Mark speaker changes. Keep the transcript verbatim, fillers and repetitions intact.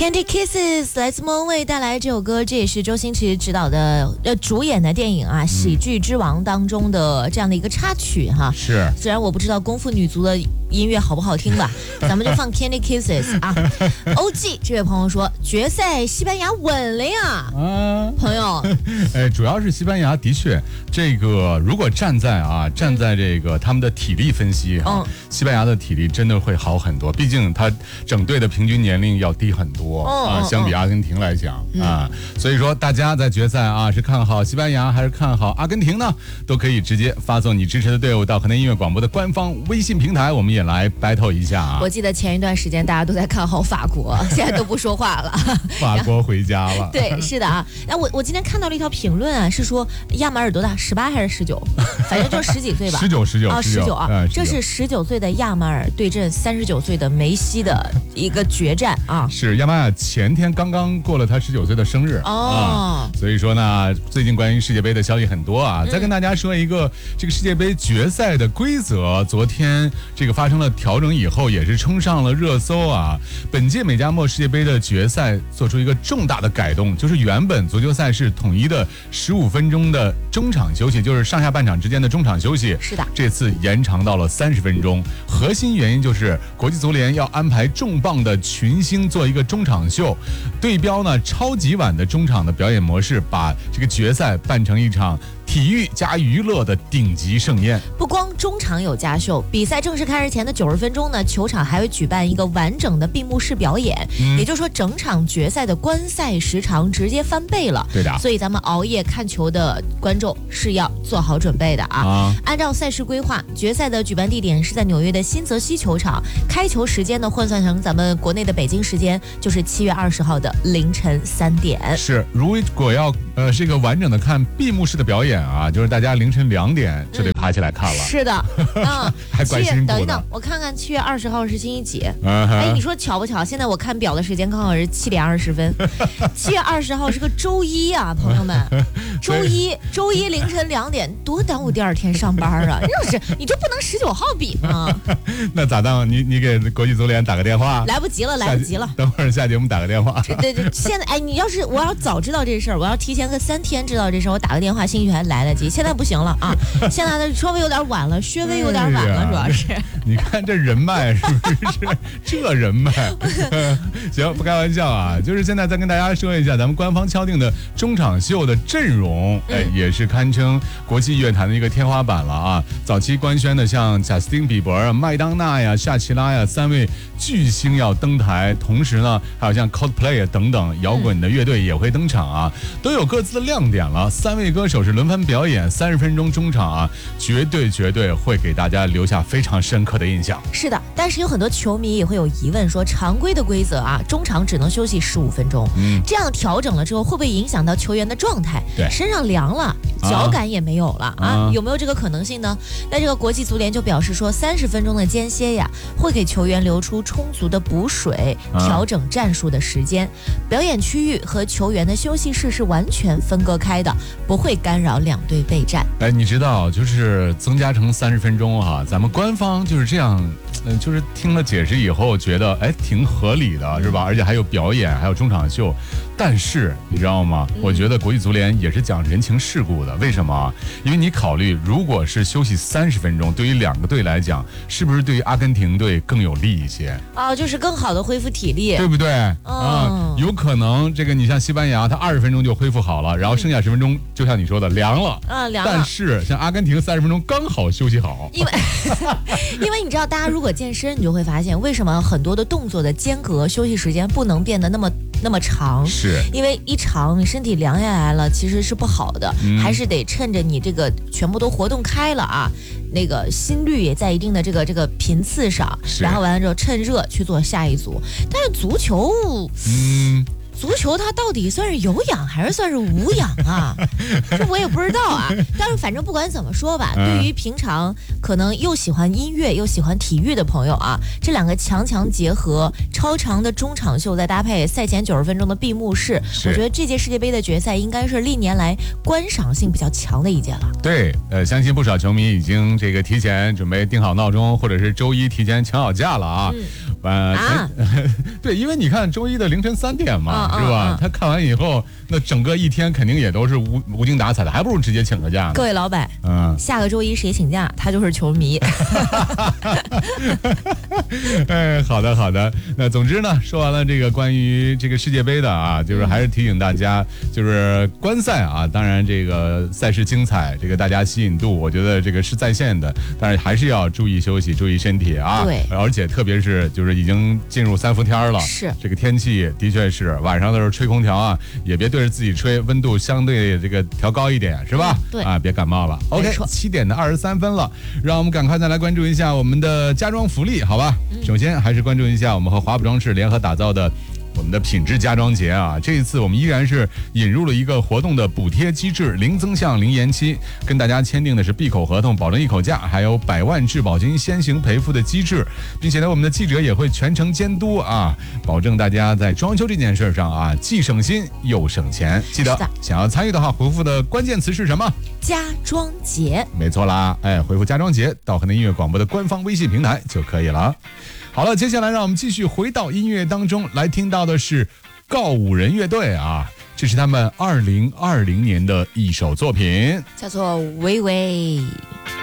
Speaker 1: Candy Kisses 来自莫文蔚带来这首歌，这也是周星驰执导的呃主演的电影啊《喜剧之王》当中的这样的一个插曲哈。
Speaker 2: 是，
Speaker 1: 虽然我不知道功夫女足的音乐好不好听吧，咱们就放 Candy Kisses 啊。O G 这位朋友说，决赛西班牙稳了呀，啊，朋友，
Speaker 2: 哎，主要是西班牙的确这个，如果站在啊站在这个他们的体力分析啊，嗯、西班牙的体力真的会好很多，毕竟他整队的平均年龄要低很多。
Speaker 1: 哦、
Speaker 2: 啊，相比阿根廷来讲、嗯、啊，所以说大家在决赛啊是看好西班牙还是看好阿根廷呢？都可以直接发送你支持的队伍到河南音乐广播的官方微信平台，我们也来 battle 一下啊。
Speaker 1: 我记得前一段时间大家都在看好法国，现在都不说话了。
Speaker 2: 法国回家了。
Speaker 1: 对，是的啊。那我我今天看到了一条评论啊，是说亚马尔多大？十八还是十九？反正就十几岁吧。
Speaker 2: 十九，十九
Speaker 1: 啊，十九啊。
Speaker 2: 嗯、
Speaker 1: 这是十九岁的亚马尔对阵三十九岁的梅西的一个决战啊。
Speaker 2: 是亚马尔前天刚刚过了他十九岁的生日
Speaker 1: 哦、
Speaker 2: 啊，所以说呢，最近关于世界杯的消息很多啊。嗯、再跟大家说一个这个世界杯决赛的规则，昨天这个发生了调整以后，也是冲上了热搜啊。本届美加墨世界杯的决赛做出一个重大的改动，就是原本足球赛是统一的十五分钟的中场休息，就是上下半场之间的中场休息，
Speaker 1: 是的，
Speaker 2: 这次延长到了三十分钟。核心原因就是国际足联要安排重磅的群星做一个中场秀，对标呢超级碗的中场的表演模式，把这个决赛办成一场体育加娱乐的顶级盛宴。
Speaker 1: 不光中场有加秀，比赛正式开始前的九十分钟呢，球场还会举办一个完整的闭幕式表演，嗯、也就是说整场决赛的观赛时长直接翻倍了。
Speaker 2: 对的，
Speaker 1: 所以咱们熬夜看球的观众是要做好准备的啊。啊按照赛事规划，决赛的举办地点是在纽约的新泽西球场，开球时间呢换算成咱们国内的北京时间，就是七月二十号的凌晨三点。
Speaker 2: 是，如果要呃是一个完整的看闭幕式的表演啊，就是大家凌晨两点就得爬起来看了。
Speaker 1: 嗯、是的，嗯，
Speaker 2: 还怪辛苦的。
Speaker 1: 等一等，我看看七月二十号是星期几？
Speaker 2: 嗯、
Speaker 1: 哎，你说巧不巧？现在我看表的时间刚好是七点二十分。七月二十号是个周一啊，朋友们，周一周一凌晨两点，多耽误第二天上班啊！就是你这不能十九号比吗？
Speaker 2: 那咋办？你你给国际足联打个电话。
Speaker 1: 来不及了，来不及了。
Speaker 2: 等会儿下节目打个电话。
Speaker 1: 对对，现在哎，你要是我要早知道这事儿，我要提前个三天知道这事儿，我打个电话，兴许还来得及。现在不行了啊！现在的稍微有点晚了，稍微有点晚了，主要是。
Speaker 2: 你看这人脉是不是？这人脉，行，不开玩笑啊，就是现在再跟大家说一下，咱们官方敲定的中场秀的阵容，哎，也是堪称国际乐坛的一个天花板了啊。早期官宣的像贾斯汀比伯啊、麦当娜呀、夏奇拉呀三位巨星要登台，同时呢，还有像 Coldplay 等等摇滚的乐队也会登场啊，都有各自的亮点了。三位歌手是轮番表演，三十分钟中场啊，绝对绝对会给大家留下非常深刻的印象。
Speaker 1: 是的，但是有很多球迷也会有疑问，说常规的规则啊，中场只能休息十五分钟，嗯，这样调整了之后，会不会影响到球员的状态？
Speaker 2: 对，
Speaker 1: 身上凉了，脚感也没有了啊，啊有没有这个可能性呢？那这个国际足联就表示说，三十分钟的间歇呀，会给球员留出充足的补水、调整战术的时间。表演区域和球员的休息室是完全分割开的，不会干扰两队备战。
Speaker 2: 哎，你知道，就是增加成三十分钟哈、啊，咱们官方就是这样，嗯、呃，就是听了解释以后，觉得哎挺合理的，是吧？而且还有表演，还有中场秀。但是你知道吗？我觉得国际足联也是讲人情世故的。为什么？因为你考虑，如果是休息三十分钟，对于两个队来讲，是不是对于阿根廷队更有利一些？
Speaker 1: 哦，就是更好的恢复体力，
Speaker 2: 对不对？啊、
Speaker 1: 哦，
Speaker 2: 有可能这个你像西班牙，他二十分钟就恢复好了，然后剩下十分钟，就像你说的凉了，
Speaker 1: 啊凉了。
Speaker 2: 但是像阿根廷三十分钟刚好休息好，
Speaker 1: 因为因为你知道，大家如果健身，你就会发现为什么很多的动作的间隔休息时间不能变得那么那么长，
Speaker 2: 是
Speaker 1: 因为一长你身体凉下来了，其实是不好的，嗯、还是得趁着你这个全部都活动开了啊，那个心率也在一定的这个这个频次上，然后完了之后趁热去做下一组。但是足球，
Speaker 2: 嗯。
Speaker 1: 足球它到底算是有氧还是算是无氧啊？这我也不知道啊。但是反正不管怎么说吧，
Speaker 2: 嗯、
Speaker 1: 对于平常可能又喜欢音乐又喜欢体育的朋友啊，这两个强强结合，超长的中场秀再搭配赛前九十分钟的闭幕式，我觉得这届世界杯的决赛应该是历年来观赏性比较强的一届了。
Speaker 2: 对，呃，相信不少球迷已经这个提前准备定好闹钟，或者是周一提前请好假了啊。嗯呃，啊、对，因为你看周一的凌晨三点嘛，哦、是吧？哦、他看完以后，那整个一天肯定也都是无无精打采的，还不如直接请个假呢。
Speaker 1: 各位老板，嗯，下个周一谁请假，他就是球迷。
Speaker 2: 哎，好的好的。那总之呢，说完了这个关于这个世界杯的啊，就是还是提醒大家，就是观赛啊，当然这个赛事精彩，这个大家吸引度，我觉得这个是在线的，但是还是要注意休息，注意身体啊。
Speaker 1: 对，
Speaker 2: 而且特别是就是。已经进入三伏天了，
Speaker 1: 是
Speaker 2: 这个天气的确是晚上的时候吹空调啊，也别对着自己吹，温度相对这个调高一点，是吧？
Speaker 1: 嗯、对
Speaker 2: 啊，别感冒了。OK， 七点的二十三分了，让我们赶快再来关注一下我们的家装福利，好吧？嗯、首先还是关注一下我们和华普装饰联合打造的。我们的品质家装节啊，这一次我们依然是引入了一个活动的补贴机制，零增项、零延期，跟大家签订的是闭口合同，保证一口价，还有百万质保金先行赔付的机制，并且呢，我们的记者也会全程监督啊，保证大家在装修这件事上啊，既省心又省钱。记得想要参与的话，回复的关键词是什么？
Speaker 1: 家装节。
Speaker 2: 没错啦，哎，回复家装节到河南音乐广播的官方微信平台就可以了。好了，接下来让我们继续回到音乐当中来，听到的是告五人乐队啊，这是他们二零二零年的一首作品，
Speaker 1: 叫做《微微》。